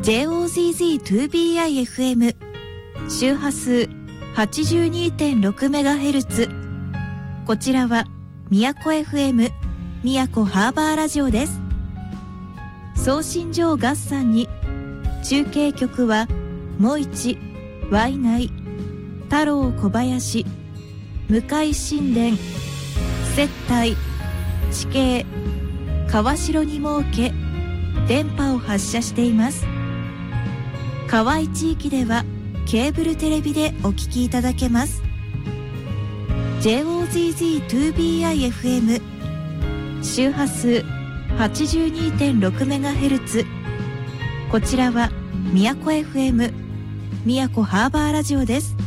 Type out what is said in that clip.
JOZZ2BIFM 周波数 82.6MHz。 こちらは宮古 FM 宮古ハーバーラジオです。送信所を合算に中継局はもいち、ワイナイ、太郎小林、向井新田、接待、地形、川代に設け電波を発射しています。河合地域ではケーブルテレビでお聞きいただけます。 JOZZ2BIFM 周波数 82.6MHz。 こちらは宮古 FM 宮古ハーバーラジオです。